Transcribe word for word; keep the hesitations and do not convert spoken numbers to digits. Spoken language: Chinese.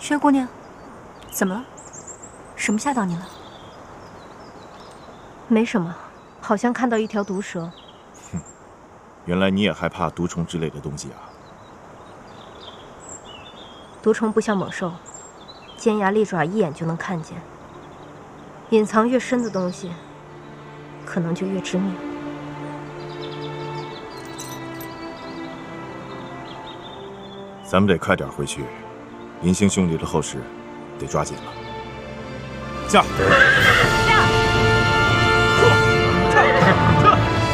薛姑娘，怎么了？什么吓到你了？ 没什么，好像看到一条毒蛇。 哼，原来你也害怕毒虫之类的东西啊？ 毒虫不像猛兽，尖牙利爪一眼就能看见。隐藏越深的东西，可能就越致命。 咱们得快点回去，林星兄弟的后事得抓紧了。驾！驾！撤！撤！